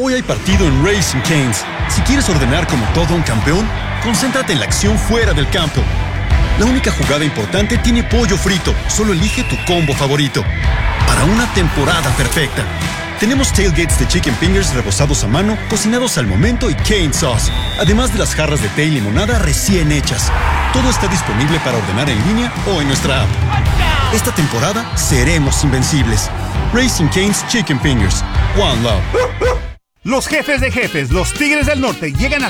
Hoy hay partido en Raising Cane's. Si quieres ordenar como todo un campeón, concéntrate en la acción fuera del campo. La única jugada importante tiene pollo frito. Solo elige tu combo favorito. Para una temporada perfecta. Tenemos tailgates de chicken fingers rebozados a mano, cocinados al momento y cane sauce. Además de las jarras de té y limonada recién hechas. Todo está disponible para ordenar en línea o en nuestra app. Esta temporada seremos invencibles. Raising Cane's Chicken Fingers. One Love. Los jefes de jefes, los Tigres del Norte, llegan a